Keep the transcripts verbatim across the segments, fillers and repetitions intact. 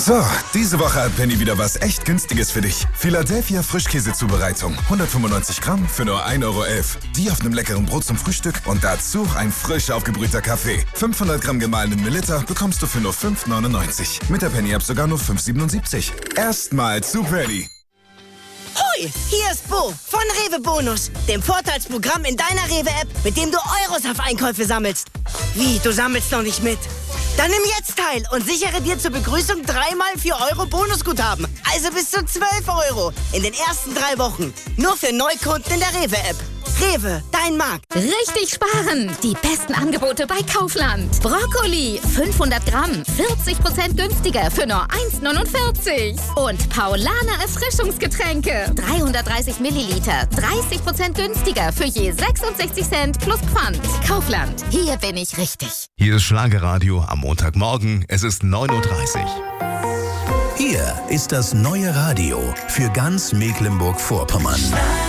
So, diese Woche hat Penny wieder was echt Günstiges für dich. Philadelphia Frischkäsezubereitung. hundertfünfundneunzig Gramm für nur ein Euro elf. Die auf einem leckeren Brot zum Frühstück und dazu ein frisch aufgebrühter Kaffee. fünfhundert Gramm gemahlenen Melitta bekommst du für nur fünf neunundneunzig. Mit der Penny-App sogar nur fünf siebenundsiebzig. Erstmal zu Penny. Hoi, hier ist Bo von Rewe Bonus, dem Vorteilsprogramm in deiner Rewe-App, mit dem du Euros auf Einkäufe sammelst. Wie, du sammelst noch nicht mit? Dann nimm jetzt teil und sichere dir zur Begrüßung dreimal vier Euro Bonusguthaben. Also bis zu zwölf Euro in den ersten drei Wochen. Nur für Neukunden in der Rewe-App. Rewe, dein Markt. Richtig sparen. Die besten Angebote bei Kaufland. Brokkoli, fünfhundert Gramm, vierzig Prozent günstiger für nur eins neunundvierzig. Und Paulaner Erfrischungsgetränke, dreihundertdreißig Milliliter, dreißig Prozent günstiger für je sechsundsechzig Cent plus Pfand. Kaufland, hier bin ich richtig. Hier ist Schlagerradio am Montagmorgen. Es ist neun Uhr dreißig. Hier ist das neue Radio für ganz Mecklenburg-Vorpommern.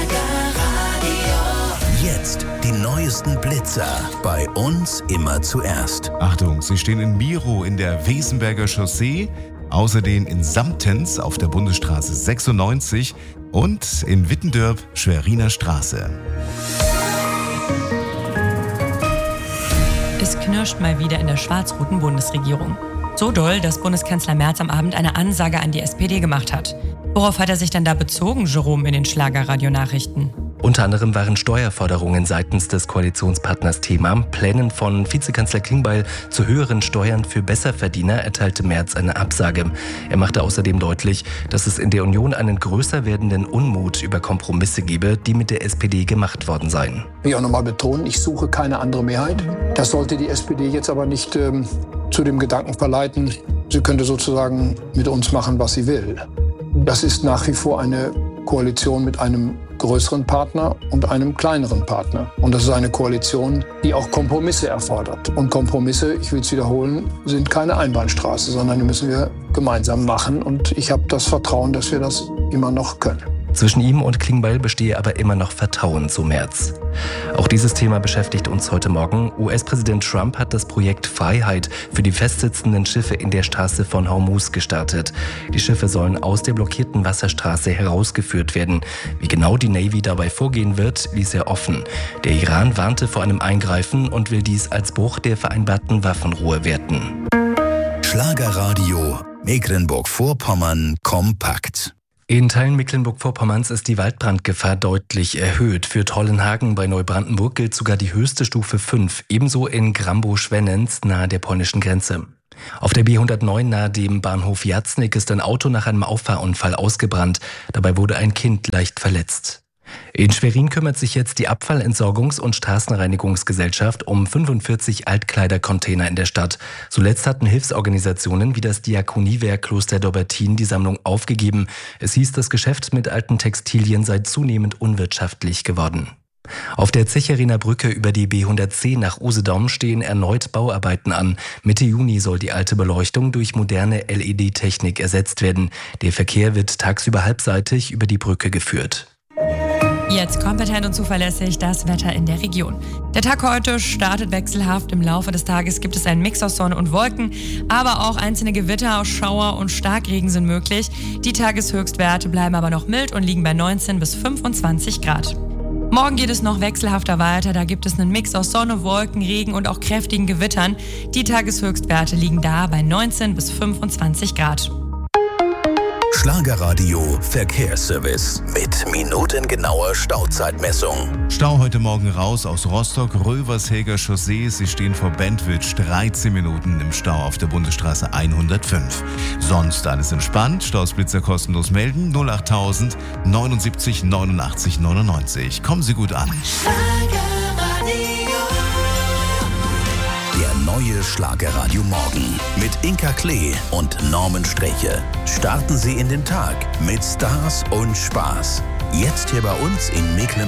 Jetzt die neuesten Blitzer. Bei uns immer zuerst. Achtung, Sie stehen in Miro in der Wesenberger Chaussee, außerdem in Samtens auf der Bundesstraße sechsundneunzig und in Wittendörp Schweriner Straße. Es knirscht mal wieder in der schwarz-roten Bundesregierung. So doll, dass Bundeskanzler Merz am Abend eine Ansage an die S P D gemacht hat. Worauf hat er sich denn da bezogen, Jerome, in den Schlagerradionachrichten? Unter anderem waren Steuerforderungen seitens des Koalitionspartners Thema. Plänen von Vizekanzler Klingbeil zu höheren Steuern für Besserverdiener erteilte Merz eine Absage. Er machte außerdem deutlich, dass es in der Union einen größer werdenden Unmut über Kompromisse gebe, die mit der S P D gemacht worden seien. Ich will auch nochmal betonen, ich suche keine andere Mehrheit. Das sollte die S P D jetzt aber nicht ähm, zu dem Gedanken verleiten, sie könnte sozusagen mit uns machen, was sie will. Das ist nach wie vor eine Koalition mit einem größeren Partner und einem kleineren Partner. Und das ist eine Koalition, die auch Kompromisse erfordert. Und Kompromisse, ich will es wiederholen, sind keine Einbahnstraße, sondern die müssen wir gemeinsam machen. Und ich habe das Vertrauen, dass wir das immer noch können. Zwischen ihm und Klingbeil bestehe aber immer noch Vertrauen zu Merz. Auch dieses Thema beschäftigt uns heute Morgen. U S-Präsident Trump hat das Projekt Freiheit für die festsitzenden Schiffe in der Straße von Hormuz gestartet. Die Schiffe sollen aus der blockierten Wasserstraße herausgeführt werden. Wie genau die Navy dabei vorgehen wird, ließ er offen. Der Iran warnte vor einem Eingreifen und will dies als Bruch der vereinbarten Waffenruhe werten. Schlagerradio Mecklenburg-Vorpommern kompakt. In Teilen Mecklenburg-Vorpommerns ist die Waldbrandgefahr deutlich erhöht. Für Trollenhagen bei Neubrandenburg gilt sogar die höchste Stufe fünf, ebenso in Grambow-Schwennens nahe der polnischen Grenze. Auf der B hundertneun nahe dem Bahnhof Jatznik ist ein Auto nach einem Auffahrunfall ausgebrannt. Dabei wurde ein Kind leicht verletzt. In Schwerin kümmert sich jetzt die Abfallentsorgungs- und Straßenreinigungsgesellschaft um fünfundvierzig Altkleidercontainer in der Stadt. Zuletzt hatten Hilfsorganisationen wie das Diakoniewerk Kloster Dobbertin die Sammlung aufgegeben. Es hieß, das Geschäft mit alten Textilien sei zunehmend unwirtschaftlich geworden. Auf der Zecheriner Brücke über die B hundertzehn nach Usedom stehen erneut Bauarbeiten an. Mitte Juni soll die alte Beleuchtung durch moderne L E D-Technik ersetzt werden. Der Verkehr wird tagsüber halbseitig über die Brücke geführt. Jetzt kompetent und zuverlässig das Wetter in der Region. Der Tag heute startet wechselhaft. Im Laufe des Tages gibt es einen Mix aus Sonne und Wolken, aber auch einzelne Gewitter, Schauer und Starkregen sind möglich. Die Tageshöchstwerte bleiben aber noch mild und liegen bei neunzehn bis fünfundzwanzig Grad. Morgen geht es noch wechselhafter weiter. Da gibt es einen Mix aus Sonne, Wolken, Regen und auch kräftigen Gewittern. Die Tageshöchstwerte liegen da bei neunzehn bis fünfundzwanzig Grad. Schlagerradio Verkehrsservice mit minutengenauer Stauzeitmessung. Stau heute Morgen raus aus Rostock, Rövershäger Chaussee. Sie stehen vor Bentwitsch, dreizehn Minuten im Stau auf der Bundesstraße hundertfünf. Sonst alles entspannt. Stausblitzer kostenlos melden. null achttausend neunundsiebzig neunundachtzig neunundneunzig. Kommen Sie gut an. Der neue Schlagerradio Morgen mit Inka Klee und Norman Streche. Starten Sie in den Tag mit Stars und Spaß. Jetzt hier bei uns in Mecklenburg.